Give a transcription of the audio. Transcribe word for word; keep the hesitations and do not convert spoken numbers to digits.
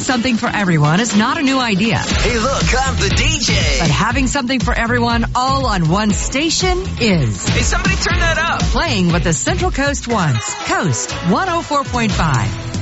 something for everyone is not a new idea. Hey, look, I'm the D J. But having something for everyone all on one station is. Hey, somebody turn that up. Playing what the Central Coast wants. Coast one oh four point five.